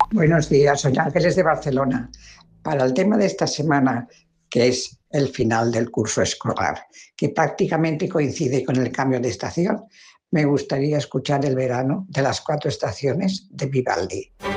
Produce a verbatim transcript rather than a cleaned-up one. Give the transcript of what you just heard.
Buenos días, soy Ángeles de Barcelona. Para el tema de esta semana, que es el final del curso escolar, que prácticamente coincide con el cambio de estación, me gustaría escuchar El verano de las cuatro estaciones de Vivaldi.